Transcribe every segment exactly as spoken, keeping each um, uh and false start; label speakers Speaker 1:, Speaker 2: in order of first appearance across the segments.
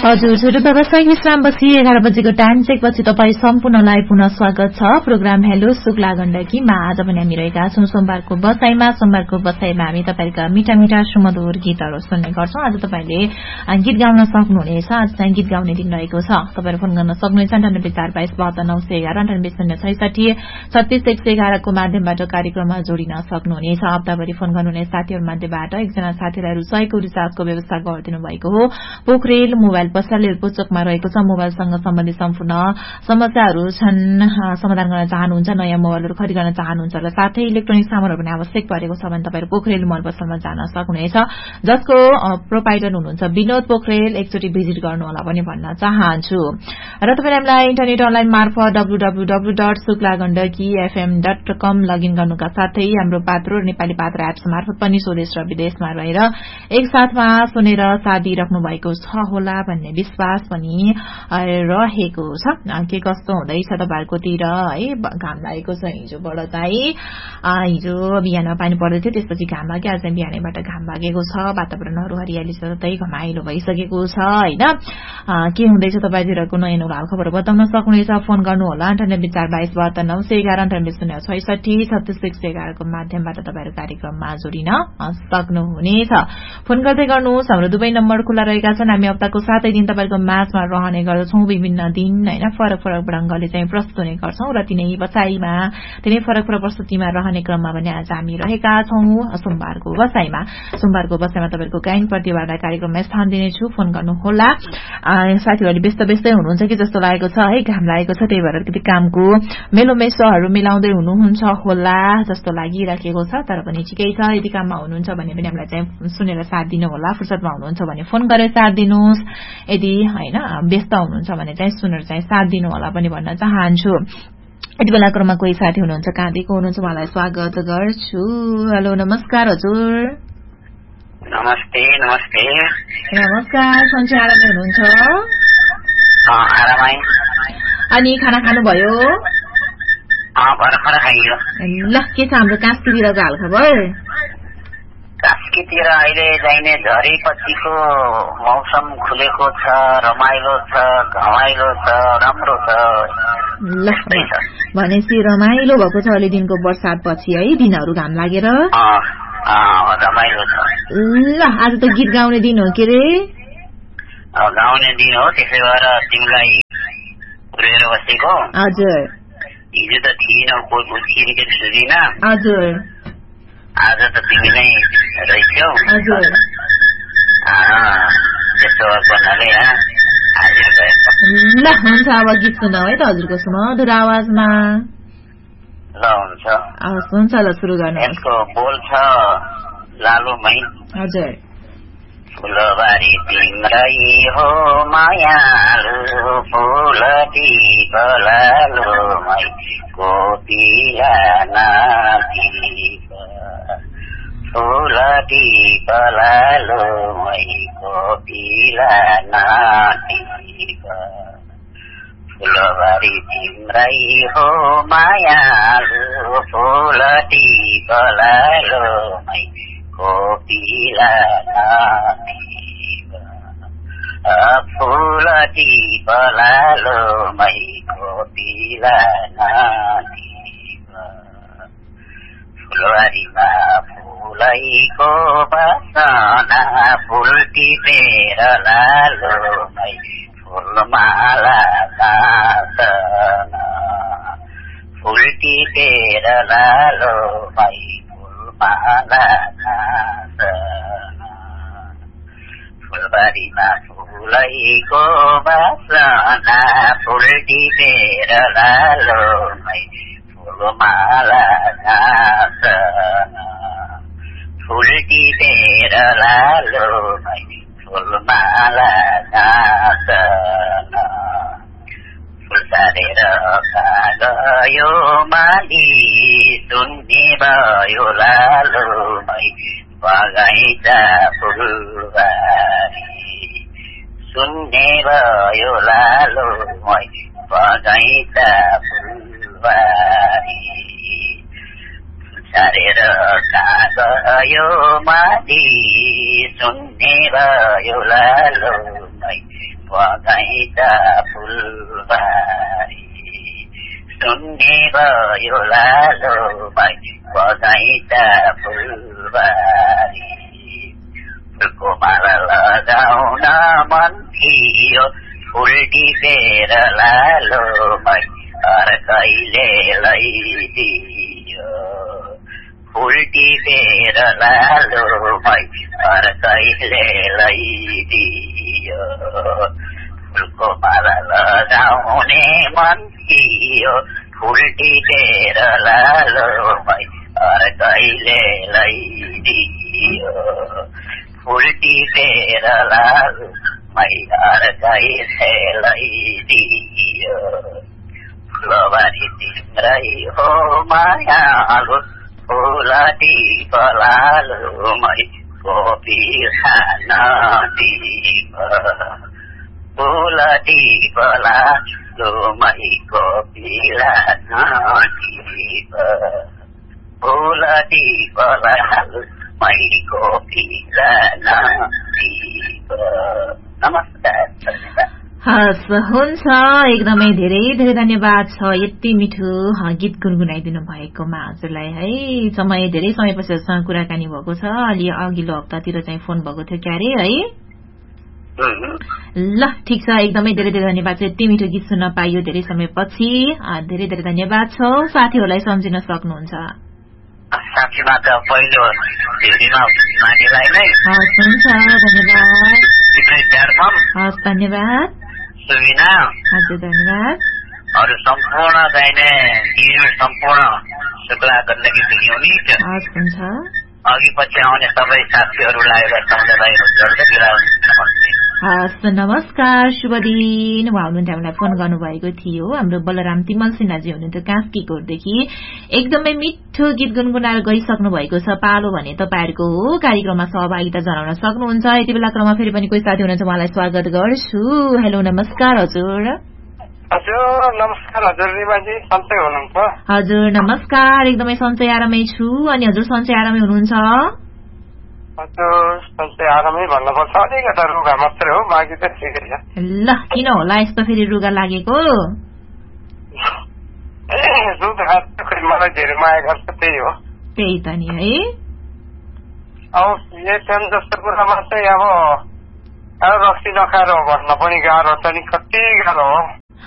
Speaker 1: हजुर छोटो व्यावसायिक विश्रामपछि एघार बजेको टाइम चेकपछि तपाईँ सम्पूर्णलाई पुनः स्वागत छ। प्रोग्राम हेलो शुक्ला गण्डकीमा आज पनि हामी रहेका छौं सोमबारको बसाईमा। सोमबारको बसाईमा हामी तपाईका मिठा मिठा सुमधुर गीतहरू सुन्ने गर्छौं। आज तपाईले गीत गाउन सक्नुहुनेछ। आज चाहिँ गीत गाउने दिन रहेको छ। तपाईहरु फोन गर्न सक्नुहुनेछ अन्ठानब्बे चार बाइस बहत्तर नौ सय एघार अन्ठानब्बे शून्य छैसठी छत्तीस एक सय एघार को माध्यमबाट कार्यक्रममा जोडिन सक्नुहुनेछ। हप्ताभरि फोन गर्नुहुने साथीहरु मध्येबाट एकजना साथीलाई रुचाएको रिचार्जको व्यवस्था गरिदिनु भएको हो। पोखरेल मोबाइल पसल एलपोचोकमा रहेको छ। मोबाइलसँग सम्बन्धित सम्पूर्ण समस्याहरू छन् समाधान गर्न चाहनुहुन्छ, नयाँ मोबाइलहरू खरिद गर्न चाहनुहुन्छ र साथै इलेक्ट्रोनिक सामानहरू पनि आवश्यक परेको छ भने तपाईहरु पोखरेल मोबाइल पसलमा जान सक्नुहुनेछ, जसको प्रोपाइटर हुनुहुन्छ विनोद पोखरेल। एकचोटि भिजिट गर्नु होला पनि भन्न चाहन्छु। र तपाईले हामीलाई इन्टरनेट अनलाइन मार्फत W W W dot Shukla Gandaki FM dot com login गर्नुका साथै हाम्रो पात्रो नेपाली पात्र एप्स मार्फत पनि स्वदेश र विदेशमा रहेर एकसाथमा सुनेर साथ दिइराख्नु भएको छ होला भन्ने विश्वास पनि रहेको छ। के कस्तो हुँदैछ तपाईहरुकोतिर है? घाम लागेको छ हिजोबाट चाहिँ। हिजो बिहान पानी पर्दै थियो, त्यसपछि घाम लाग्यो। आज बिहानैबाट घाम लागेको छ। वातावरणहरू हरियाली सतै घमाइलो भइसकेको छ हैन। के हुँदैछ तपाईहरुको नयाँ नौलो हालखबर बताउन सक्नुहुनेछ। फोन गर्नु होला अन्ठानब्बे चार बाइस बहत्तर नौ सय एघार अन्ठानब्बे शून्य छैसठी छत्तीस एक सय एघार को माध्यमबाट तपाईहरु कार्यक्रममा जोडिन सक्नुहुनेछ। फोन गर्दै गर्नुहोस्। हाम्रो दुवै नम्बर खुला रहेका छन्। हामी हप्ताको सातै दिन तपाईहरुको माझमा रहने गर्छौं। विभिन्न दिन हैन फरक फरक ढंगले चाहिँ प्रस्तुत हुने गर्छौं र तिनै बसाईमा तिनै फरक फरक प्रस्तुतिमा रहने क्रममा पनि आज हामी रहेका छौं सोमबारको बसाईमा। सोमबारको बसाईमा तपाईहरुको गायन प्रतिभालाई कार्यक्रममा स्थान दिनेछु। फोन गर्नु होला। साथीहरुले व्यस्त व्यस्तै हुनुहुन्छ कि जस्तो लागेको छ है। घाम लागेको छ, त्यही भएर अलिकति कामको मेलोमेसोहरू मिलाउँदै हुनुहुन्छ होला जस्तो लागिराखेको छ। तर पनि ठिकै छ। यदि काममा हुनुहुन्छ भने पनि हामीलाई चाहिँ सुनेर साथ दिनु होला। फुर्सदमा हुनुहुन्छ भने फोन गरेर साथ दिनुहोस्। यदि हैन व्यस्त हुनुहुन्छ भने चाहिँ सुनेर चाहिँ साथ दिनु होला पनि भन्न चाहन्छु। यति बेला क्रममा कोही साथी हुनुहुन्छ, कहाँदेखि हुनुहुन्छ, उहाँलाई स्वागत गर्छु। हेलो नमस्कार हजुर।
Speaker 2: नमस्ते नमस्ते
Speaker 1: नमस्कार। सन्चै आरामै हुनुहुन्छ?
Speaker 2: आरामै।
Speaker 1: अनि खाना खानुभयो?
Speaker 2: भर्खर खाइयो।
Speaker 1: ल के छ हाम्रो कास्कीतिरको हालखबर?
Speaker 2: कास्कीतिर अहिले जाइने झरीपछिको मौसम खुलेको छ, रमाइलो छ, घमाइलो छ, राम्रो छ।
Speaker 1: ल भनेपछि रमाइलो भएको छ अलि दिनको बर्सात पछि है, दिनहरू घाम लागेर
Speaker 2: रमाइलो छ।
Speaker 1: ल आज त गीत गाउने दिन हो के रे?
Speaker 2: गाउने दिन हो, त्यसै भएर तिमीलाई पुरेर बसेको।
Speaker 1: हजुर।
Speaker 2: हिजो त थिएन, कोही छिरिके छुदिन।
Speaker 1: हजुर।
Speaker 2: आज त तिमी नै रहेछौ।
Speaker 1: हजुर।
Speaker 2: त्यसो भन्नाले हाजिर भएको।
Speaker 1: ल हुन्छ, अब गीत सुनाऊ है त हजुरको सुमधुर आवाजमा।
Speaker 2: ल हुन्छ।
Speaker 1: हुन्छ ल सुरु गर्नु।
Speaker 2: यसको बोल छ लालुमै।
Speaker 1: हजुर।
Speaker 2: फुलबारी तिम्रै हो मायालु, फुल टिकलालुमै कोपिला नाति, फुल टिकलालुमै कोपिला नाति। फुलबारी तिम्रै हो मायालु, फुल टिकलालुमै कोपिला नाति, फुल टिकलालुमै कोपिला नाति। फुलबारीमा फुलैको बसना, फुल टिपेर लालुमै फुलमाला गाँसना, फुल टिपेर लालुमै फुलमाला गाँसना। फुलबारीमा फुलैको बसना, फुल टिपेर लालुमै फुलमाला गाँसना, फुल टिपेर लालुमै फुलमाला गाँसना। फुल सारेर गयो माली, सुन्ने भयो लालुमै बगैँचा फुलबारी, सुन्ने भयो लालुमै बगैँचा फुलबारी। झरेर कहाँ गयो माली सुन्ने भयो लालो मै बगैँचा फुलबारी सुन्ने भयो लालो मै बगैँचा फुलबारी फुलको माला लगाउन मन थियो फुल टिपेर लालो मै अर्कैले लैदियो फुल टिपेर लालो मै अर्कैले लैदियो फुलको माला लगाउने मन थियो फुल टिपेर लालो मै अर्कैले लैदियो फुल टिपेर लालो मै अर्कैले लैदियो फुलबारी तिम्रै हो मायालु फुल टिप लालो मै कोपी खान टिप फुल टिप लालो मै कोपी खान टिप फुल टिप लालो मै कोपी खान टिप नमस्कार धन्यवाद
Speaker 1: हस् हुन्छ एकदमै धेरै धेरै धन्यवाद छ यति मिठो गीत गुनगुनाइदिनु भएकोमा हजुरलाई है समय धेरै समय पछिसँग कुराकानी भएको छ अलि अघिल्लो हप्तातिर चाहिँ फोन भएको थियो क्यारे है ल ठिक छ एकदमै धेरै धेरै धन्यवाद छ यति मिठो गीत सुन्न पाइयो धेरै समयपछि धेरै धेरै धन्यवाद छ साथीहरूलाई सम्झिन सक्नुहुन्छ
Speaker 2: साथीमा त पहिलो दिदीमा नानीलाई नै
Speaker 1: हस् हुन्छ धन्यवाद
Speaker 2: तिम्रै प्यारमा
Speaker 1: हस् धन्यवाद
Speaker 2: सुविना
Speaker 1: हजुर धन्यवाद
Speaker 2: अरू सम्पूर्ण गाइने हिरो सम्पूर्ण शुक्ला गण्डकी दुनियाउनी
Speaker 1: हस् हुन्छ
Speaker 2: अघि पछि आउने सबै साथीहरूलाई र सम्झनालाई
Speaker 1: हस् नमस्कार शुभ दिन उहाँ हुनुहुन्थ्यो हामीलाई फोन गर्नुभएको थियो हाम्रो बलराम तिमल सिन्हाजी हुनुहुन्थ्यो कास्कीकोटदेखि एकदमै मिठो गीत गुनगुनाएर गइसक्नु भएको छ पालो भने तपाईँहरूको हो कार्यक्रममा सहभागिता जनाउन सक्नुहुन्छ यति बेला क्रममा फेरि पनि कोही साथी हुनुहुन्छ उहाँलाई स्वागत गर्छु हेलो नमस्कार हजुर
Speaker 3: हजुर नमस्कार हजुर रिमाजी सन्चै हुनुहुन्छ
Speaker 1: हजुर नमस्कार एकदमै सन्चै आरामै छु अनि हजुर सन्चै आरामै हुनुहुन्छ
Speaker 3: हजुर सन्चै आरामै भन्नुपर्छ अलिकता रुगा मात्रै हो बाँकी त ठिकै छ
Speaker 1: ल किन होला यस्तो फेरि रुगा लागेको
Speaker 3: रुगा खै मलाई धेरै माया गर्छ त्यही हो
Speaker 1: त्यही त नि है
Speaker 3: अब एफएम जस्तो कुरामा चाहिँ अब अब रक्सी नखाएर भन्न पनि गाह्रो छ नि कति गाह्रो हो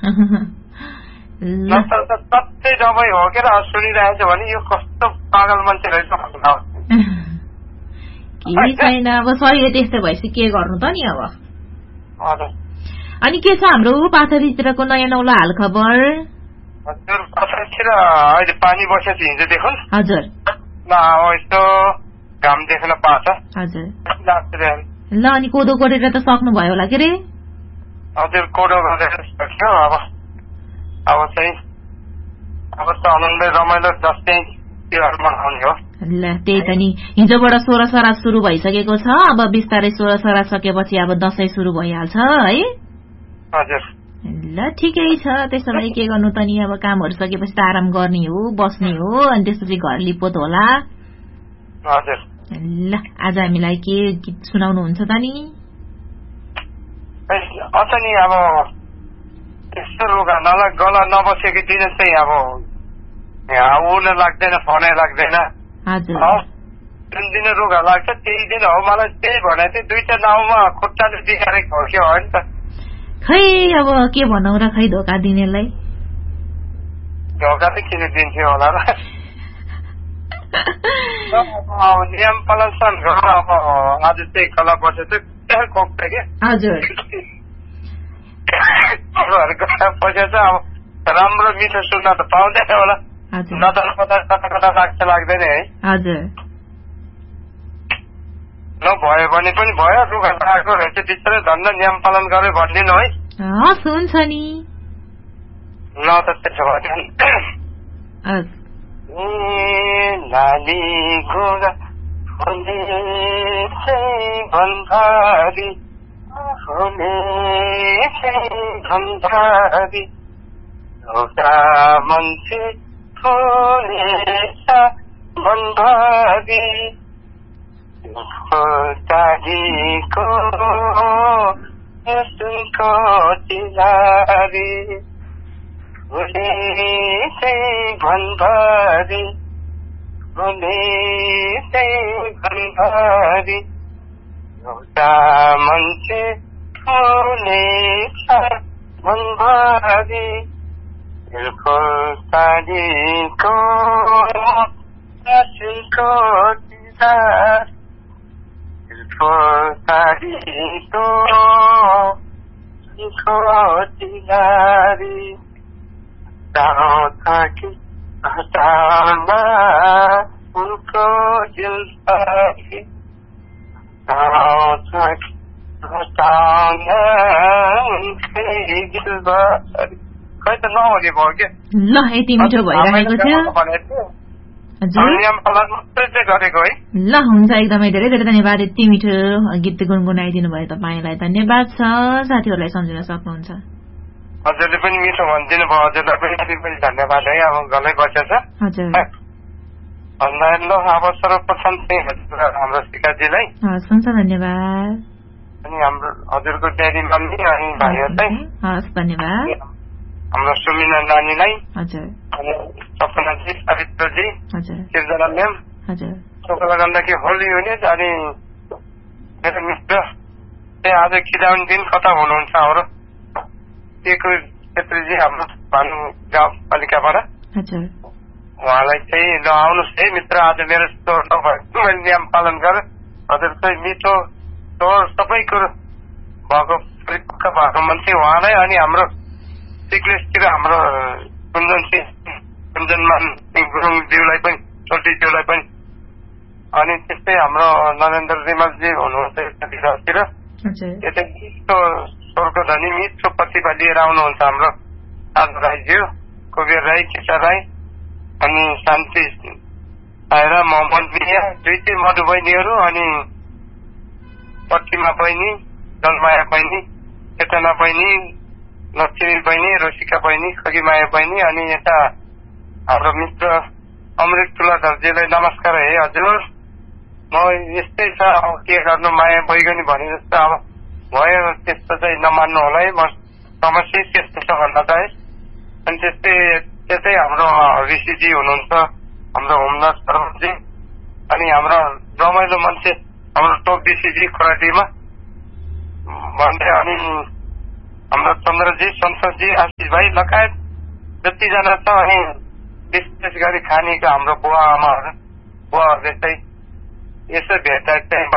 Speaker 3: नत्र त सबै दबाई हो के सुनिरहेको छ भने यो कस्तो पागल मान्छे रहेछ
Speaker 1: केही छैन अब शरीर त्यस्तो भएपछि के गर्नु त नि अब
Speaker 3: हजुर
Speaker 1: अनि के छ हाम्रो पाथरीतिरको नयाँ नौलो हाल खबर
Speaker 3: हजुर पाथरीतिर अहिले पानी बसेपछि हिजो देखुन
Speaker 1: हजुर
Speaker 3: ल अब यस्तो घाम देख्न पाछ
Speaker 1: हजुर ल अनि कोदो कोरेर त सक्नुभयो होला के रे
Speaker 3: हजुर कोदो गरेर सक्यो अब अब चाहिँ अब त आनन्दै रमाइलो जस्तै तिहारमा आउने हो
Speaker 1: ल त्यही त नि हिजोबाट सोह्र सरा सुरु भइसकेको छ अब बिस्तारै सोह्र सरा सकेपछि अब दशैं सुरु भइहाल्छ है
Speaker 3: हजुर
Speaker 1: ल ठिकै छ त्यसो भए के गर्नु त नि अब कामहरू सकेपछि त आराम गर्ने हो बस्ने हो अनि त्यसपछि घर लिपोत होला
Speaker 3: हजुर
Speaker 1: ल आज हामीलाई के गीत सुनाउनुहुन्छ त नि
Speaker 3: अझ नि अब यस्तो रुगा नला गला नबसेको दिन चाहिँ अब उन लाग्दैन फनै लाग्दैन जुन दिन रुगा लाग्छ त्यही दिन हो मलाई त्यही भने चाहिँ दुईटा नाउँमा खुट्टाले दिखाएको हो कि हो नि त
Speaker 1: खै अब के भनौ र खै धोका दिनेलाई
Speaker 3: धोका चाहिँ किन दिन्थ्यो होला र अब नियम पालन अब आज चाहिँ कला बसेछ त्यहाँ कोक्छ कि
Speaker 1: हजुर
Speaker 3: बसेछ अब राम्रो मिठो सुन्न त पाउँदैन होला नदन पदार्थ कता कता लाग्छ लाग्दैन है
Speaker 1: हजुर
Speaker 3: नभयो भने पनि भयो रुगा लागेको रहेछ बिचरा धन्दा नियम पालन गरे भनिदिनु है
Speaker 1: हस् हुन्छ नि
Speaker 3: ल त त्यसो भए नानी घोडा होने चाहिँ भन्भारी होने चाहिँ भन्भारी एउटा मान्छे हुनेछ मनभरि टाढीको सुनको चिलारी भोलि चाहिँ भनभरि भोलि चाहिँ भनभरि एउटा मान्छे हुनेछ मनभरि दिलको टाढीको सुनको चिलारी दिलको टाढीको सुनको चिलारी कि हटामा उनको दिलबारी कि हटामा उनकै दिलबारी खै त नहुने भयो क्या
Speaker 1: ल यति मिठो भइरहेको थियो
Speaker 3: गरेको है
Speaker 1: ल हुन्छ एकदमै धेरै धेरै धन्यवाद यति मिठो गीत गुनगुनाइदिनु भयो तपाईँलाई धन्यवाद छ साथीहरूलाई सम्झिन सक्नुहुन्छ
Speaker 3: हजुरले पनि मिठो भनिदिनु भयो हजुरलाई पनि पनि धन्यवाद है अब गलै बसेछ ल अब सर्वप्रथम चाहिँ हाम्रो शिखाजीलाई
Speaker 1: हुन्छ धन्यवाद
Speaker 3: अनि हाम्रो हजुरको ड्याडी मम्मी अनि भाइहरूलाई
Speaker 1: हस् धन्यवाद
Speaker 3: हाम्रो सुमिना नानीलाई
Speaker 1: हजुर
Speaker 3: अनि सपनाजी सरित्रजी
Speaker 1: हजुर
Speaker 3: सिर्जना म्याम
Speaker 1: हजुर
Speaker 3: सोकला गर्दाखेरि होली हुने अनि मेरो मित्र चाहिँ आज खिदाउने दिन कता हुनुहुन्छ हाम्रो टेकु छेत्रीजी हाम्रो भानु गाउँपालिकाबाट उहाँलाई चाहिँ ल आउनुहोस् है मित्र आज मेरो मैले नियम पालन गरेँ हजुर चाहिँ मिठो स्वर सबै कुरो भएको परिपक्व भएको मान्छे उहाँलाई अनि हाम्रो सिक्लेसतिर हाम्रो कुञ्जन सिंह कुञ्जनमान सिंह गुरुङज्यूलाई पनि छोटीज्यूलाई पनि अनि त्यस्तै हाम्रो नरेन्द्र रिमलजी हुनुहुन्छ यतातिर यता मिठो स्वरको धनी मिठो प्रतिभा लिएर आउनुहुन्छ हाम्रो साधु राईज्यू कुबेर राई किशोर राई अनि शान्ति आएर मोहम्मद बिया दुई तिन मधु बहिनीहरू अनि प्रतिमा बहिनी जलमाया बहिनी चेतना बहिनी लक्ष्मी बहिनी रोशिका बहिनी खगिमाया बहिनी अनि यता हाम्रो मित्र अमृत तुलाधरजीलाई नमस्कार है हजुर म यस्तै छ अब के गर्नु माया बैगनी भने जस्तो अब भयो त्यस्तो चाहिँ नमान्नु होला है म समस्या त्यस्तो छ भन्दा त है अनि त्यस्तै त्यस्तै हाम्रो ऋषिजी हुनुहुन्छ हाम्रो होमनाथ शर्माजी अनि हाम्रो रमाइलो मान्छे हाम्रो टोक ऋषिजी खोराटीमा भन्दै अनि हाम्रो चन्द्रजी सन्तोषजी आशिष भाइ लगायत जतिजना छ अनि विशेष गरी खानीका हाम्रो बुवा आमाहरू बुवाहरूले चाहिँ यसो भेट्दा चाहिँ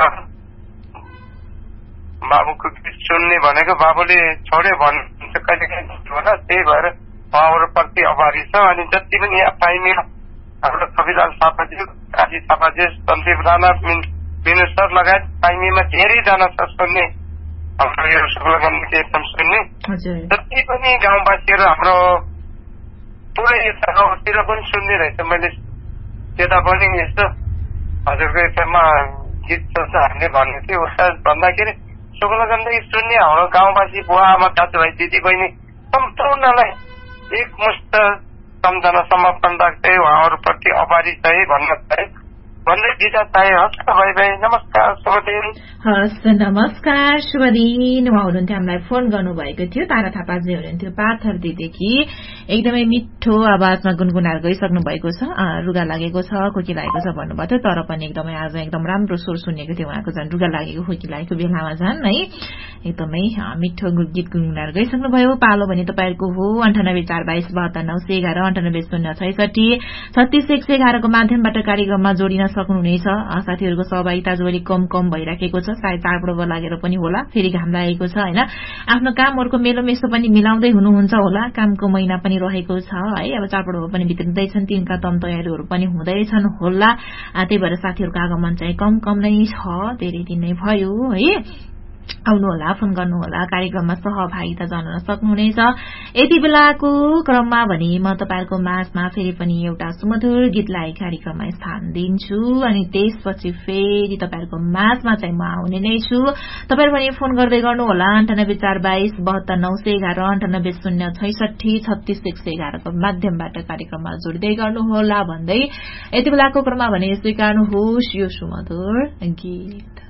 Speaker 3: बाबुको गीत सुन्ने भनेको बाबुले छोड्यो भन्नुहुन्छ कहिले कहिले होला त्यही भएर उहाँहरू प्रति आभारी छ अनि जति पनि यहाँ पाइने हाम्रो कविलाल थापाज्यू काजी थापाज्यू सन्दीप राणा विनु सर लगायत पाइनेमा धेरैजना छ सुन्ने हाम्रो यो शुक्लगण्डकी एकदम सुन्ने जति पनि गाउँवासीहरू हाम्रो पुरै यता गाउँतिर पनि सुन्ने रहेछ मैले त्यता पनि यस्तो हजुरको एफएममा गीत चल्छ हामीले भन्ने थियो उसलाई भन्दाखेरि शुक्लगण्डकी सुन्ने हाम्रो गाउँवासी बुवा आमा दाजुभाइ दिदी बहिनी सम्पूर्णलाई एकमुष्ट सम्झना समर्पण राख्दै उहाँहरूप्रति आभारी चाहिँ भन्न चाहे भन्दै दिदा चाहे हस् भाइ भाइ नमस्कार शुभ दिन
Speaker 1: हस् नमस्कार शुभ दिन उहाँ हुनुहुन्थ्यो हामीलाई फोन गर्नुभएको थियो तारा थापाजी हुनुहुन्थ्यो पाथरदीदेखि एकदमै मिठो आवाजमा गुनगुनाएर गइसक्नु भएको छ रुगा लागेको छ खोकी लागेको छ भन्नुभएको थियो तर पनि एकदमै आज एकदम राम्रो स्वर सुनेको थियो उहाँको झन् रुगा लागेको खोकी लागेको बेलामा झन् है एकदमै मिठो गीत गुनगुनाएर गइसक्नु भयो पालो भने तपाईँहरूको हो अन्ठानब्बे चार बाइस बहत्तर नौ सय एघार अन्ठानब्बे शून्य छैसठी छत्तीस एक सय एघारको माध्यमबाट कार्यक्रममा जोडिन सक्नुहुनेछ साथीहरूको सहभागिता जो अलिक कम कम भइराखेको छ सायद चाडपर्व लागेर पनि होला फेरि घाम लागेको छ होइन आफ्नो कामहरूको मेलो मेसो पनि मिलाउँदै हुनुहुन्छ होला कामको महिना पनि रहेको छ है अब चाडपर्व पनि बित्दैछन् तिनका तम तयारीहरू पनि हुँदैछन् होला त्यही भएर साथीहरूको आगमन चाहिँ कम कम नै छ धेरै दिन नै भयो है आउनुहोला, फोन गर्नुहोला, कार्यक्रममा सहभागिता जनाउन सक्नुहुनेछ। यति बेलाको क्रममा भने म तपाईहरुको माझमा फेरि पनि एउटा सुमधुर गीतलाई कार्यक्रममा स्थान दिन्छु अनि त्यसपछि फेरि तपाईहरुको माझमा चाहिँ म आउने नै छु। तपाईहरु पनि फोन गर्दै गर्नुहोला अन्ठानब्बे चार बाइस बहत्तर नौ सय एघार अन्ठानब्बे शून्य छैसठी छत्तीस एक सय एघार को माध्यमबाट कार्यक्रममा जोड्दै गर्नुहोला भन्दै यति बेलाको क्रममा भने स्वीकार्नुहोस् यो सुमधुर गीत।